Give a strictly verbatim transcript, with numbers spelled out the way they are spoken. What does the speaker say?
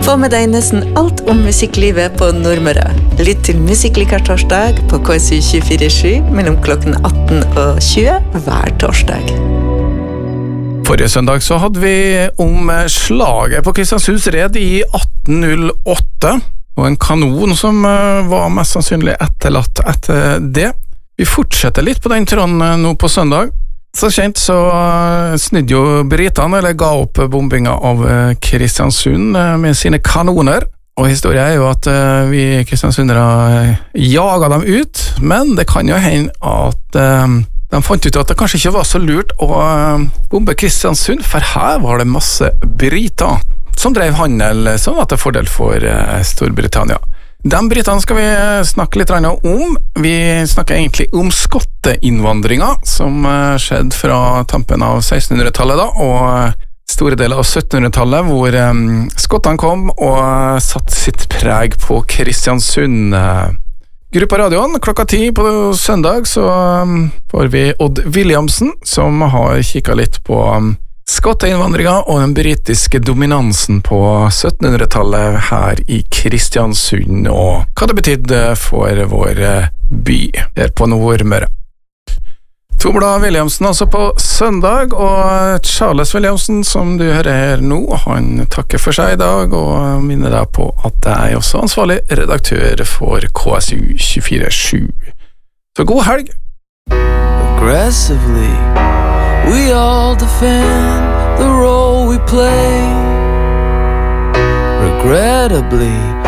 Få med deg nesten alt om musikklivet på Nordmøre. Lytt til Musikklikar torsdag på K S U tjuefire sju mellom klokken atten og tjue hver torsdag. Forrige søndag så hadde vi om slaget på Kristiansunds Red i atten null åtte, og en kanon som var mest sannsynlig etterlatt etter det. Vi fortsetter litt på den tråden nå på søndag. Så kjent så snidde jo britene, eller ga opp bombinga av Kristiansund med sine kanoner. Og historien er jo at vi kristiansundere jaget dem ut, men det kan jo hende at de fant ut at det kanskje ikke var så lurt å bombe Kristiansund, for her var det masse briter som drev handel som var til fordel for Storbritannia. De britene skal vi snakke litt om. Vi snakker egentlig om skotteinnvandringen som skjedde fra tampen av sekstenhundretallet da, og store deler av syttenhundretallet, hvor um, skottene kom og satt sitt preg på Kristiansund. Gruppa Radioen, klokka ti på søndag, så um, får vi Odd Williamsen, som har kikket litt på um, skotteinnvandringen og den britiske dominansen på syttenhundretallet her i Kristiansund, og hva det betydde for vår by her på Nordmøre. Tomla Williamsen altså på søndag, og Charles Williamsen, som du hører her nå, han takker for seg i dag, og minner deg på at jeg er også ansvarlig redaktør for K S U tjuefire sju. Så god helg! Aggressively we all defend the role we play. Regrettably